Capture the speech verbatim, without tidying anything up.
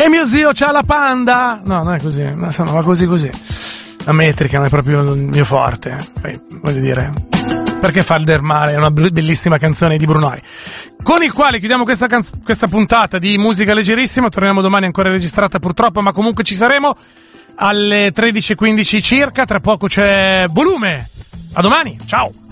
E mio zio c'ha la Panda. No, non è così, non va così così. La metrica non è proprio il mio forte. Poi, voglio dire, perché far del male? È una bellissima canzone di Brunori, con il quale chiudiamo questa, canz- questa puntata di musica leggerissima. Torniamo domani, ancora registrata purtroppo, ma comunque ci saremo alle tredici e quindici circa. Tra poco c'è Volume. A domani, ciao.